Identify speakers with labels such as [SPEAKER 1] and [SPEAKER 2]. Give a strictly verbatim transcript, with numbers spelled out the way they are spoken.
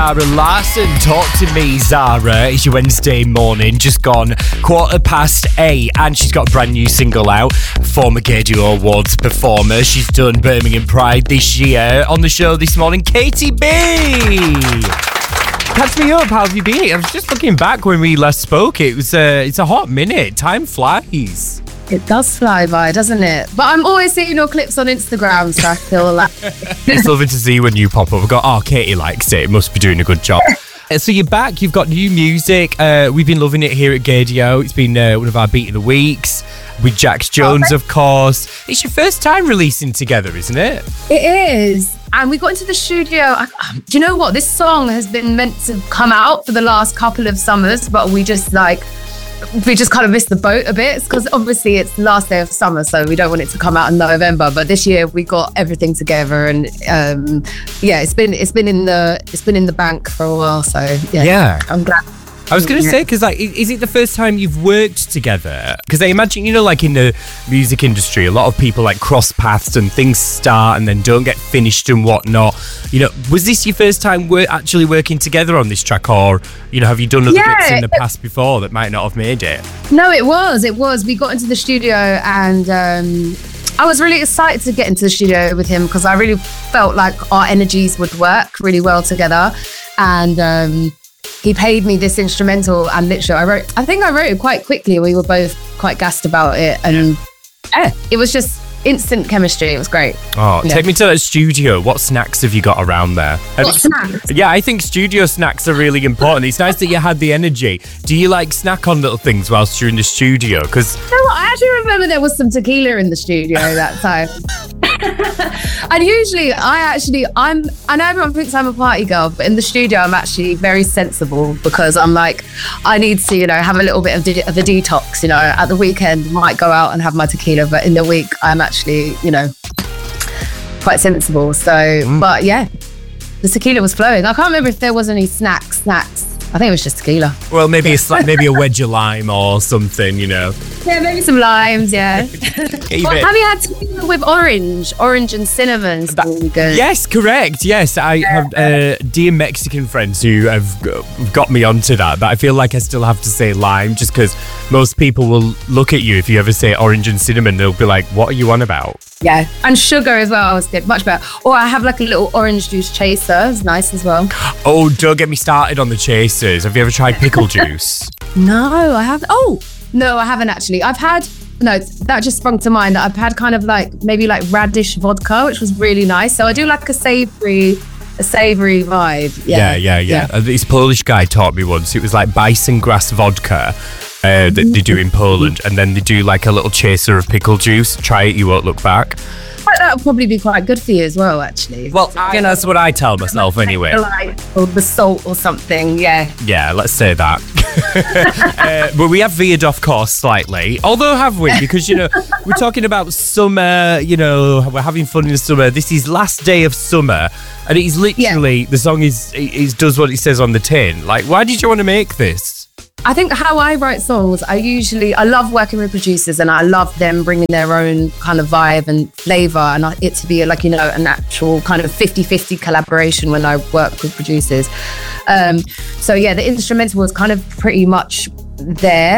[SPEAKER 1] Zara Larsson. Talk to me, Zara. It's your Wednesday morning, just gone quarter past eight, and she's got a brand new single out. Former Gadio Awards performer. She's done Birmingham Pride this year. On the show this morning, Katie B. Catch me up. How have you been? I was just looking back when we last spoke. It was uh, it's a hot minute. Time flies.
[SPEAKER 2] It does fly by, doesn't it? But I'm always seeing your clips on Instagram, so I feel like...
[SPEAKER 1] It's lovely to see when you pop up. I've got, oh, Katie likes it. It must be doing a good job. So you're back. You've got new music. Uh, we've been loving it here at Gadio. It's been uh, one of our beat of the weeks with Jax Jones, of course. It's your first time releasing together, isn't it?
[SPEAKER 2] It is. And we got into the studio. I, do you know what? This song has been meant to come out for the last couple of summers, but we just like... we just kind of missed the boat a bit because obviously it's the last day of summer, so we don't want it to come out in November. But this year we got everything together, and um, yeah, it's been it's been in the it's been in the bank for a while. So yeah,
[SPEAKER 1] yeah.
[SPEAKER 2] I'm glad.
[SPEAKER 1] I was going to say, because like, is it the first time you've worked together? Because I imagine, you know, like in the music industry, a lot of people like cross paths and things start and then don't get finished and whatnot. You know, was this your first time wor- actually working together on this track, or, you know, have you done other
[SPEAKER 2] Yeah,
[SPEAKER 1] bits in the
[SPEAKER 2] it-
[SPEAKER 1] past before that might not have made it?
[SPEAKER 2] No, it was it was. We got into the studio, and um, I was really excited to get into the studio with him because I really felt like our energies would work really well together, and. Um, He paid me this instrumental, and literally I wrote, I think I wrote it quite quickly. We were both quite gassed about it, and yeah, it was just instant chemistry. It was great.
[SPEAKER 1] Oh,
[SPEAKER 2] Yeah.
[SPEAKER 1] take me to the studio. What snacks have you got around there?
[SPEAKER 2] What snacks?
[SPEAKER 1] Yeah, I think studio snacks are really important. It's nice that you had the energy. Do you like snack on little things whilst you're in the studio? Because
[SPEAKER 2] You know what? I actually remember there was some tequila in the studio that time. And usually I actually, I'm, I know everyone thinks I'm a party girl, but in the studio I'm actually very sensible because I'm like, I need to, you know, have a little bit of, de- of a detox, you know, at the weekend might go out and have my tequila, but in the week I'm actually, you know, quite sensible. So,
[SPEAKER 1] Mm.
[SPEAKER 2] but yeah, the tequila was flowing. I can't remember if there was any snacks, snacks. I think it was just tequila.
[SPEAKER 1] well, maybe a sla- maybe a wedge of lime or something, you know.
[SPEAKER 2] Yeah, maybe some limes, yeah.
[SPEAKER 1] Keep
[SPEAKER 2] Well,
[SPEAKER 1] it-
[SPEAKER 2] have you had tequila with orange? Orange and cinnamon is really good.
[SPEAKER 1] Yes, correct. Yes, I have uh, dear Mexican friends who have g- got me onto that, but I feel like I still have to say lime just because most people will look at you if you ever say orange and cinnamon. They'll be like, "What are you on about?"
[SPEAKER 2] Yeah, and sugar as well was good, much better. Or I have like a little orange juice chaser, it's nice as well.
[SPEAKER 1] Oh, don't get me started on the chasers. Have you ever tried pickle juice?
[SPEAKER 2] No, I haven't. Oh, no, I haven't actually. I've had, no, that just sprung to mind. I've had kind of like, maybe like radish vodka, which was really nice. So I do like a savory, a savory vibe.
[SPEAKER 1] Yeah,
[SPEAKER 2] Yeah,
[SPEAKER 1] yeah, yeah. Uh, This Polish guy taught me once. It was like bison grass vodka uh, that they do in Poland, and then they do like a little chaser of pickle juice. Try it, you won't look back.
[SPEAKER 2] But that would probably be quite good for you as well, actually.
[SPEAKER 1] Well, you know, that's what I tell myself anyway.
[SPEAKER 2] Like, or the salt or something, yeah.
[SPEAKER 1] Yeah, let's say that. uh, but we have veered off course slightly. Although, have we? Because, you know, we're talking about summer, you know, we're having fun in the summer. This is last day of summer. And it is literally, the song is, is does what it says on the tin. Like, why did you want to make this?
[SPEAKER 2] I think how I write songs, I usually, I love working with producers, and I love them bringing their own kind of vibe and flavor, and I- it to be like, you know, an actual kind of fifty-fifty collaboration when I work with producers. Um, so yeah, the instrumental was kind of pretty much there.